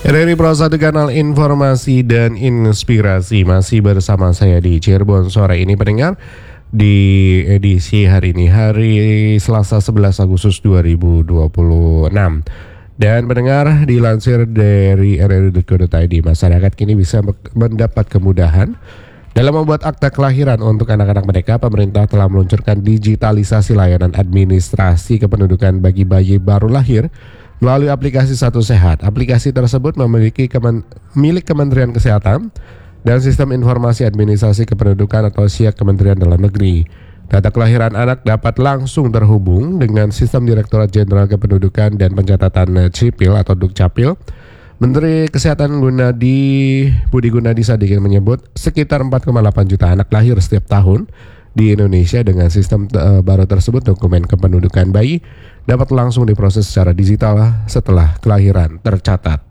RRI Pro 1 Kanal Informasi dan Inspirasi masih bersama saya di Cirebon sore ini pendengar di edisi hari ini hari Selasa 11 Agustus 2026 dan pendengar dilansir dari rri.co.id masyarakat kini bisa mendapat kemudahan dalam membuat akta kelahiran untuk anak-anak mereka. Pemerintah telah meluncurkan digitalisasi layanan administrasi kependudukan bagi bayi baru lahir melalui aplikasi Satu Sehat. Aplikasi tersebut milik Kementerian Kesehatan dan Sistem Informasi Administrasi Kependudukan atau SIAK Kementerian Dalam Negeri. Data kelahiran anak dapat langsung terhubung dengan Sistem Direktorat Jenderal Kependudukan dan Pencatatan Sipil atau Dukcapil. Menteri Kesehatan Budi Gunadi Sadikin menyebut sekitar 4,8 juta anak lahir setiap tahun di Indonesia. Dengan sistem baru tersebut, dokumen kependudukan bayi dapat langsung diproses secara digital setelah kelahiran tercatat.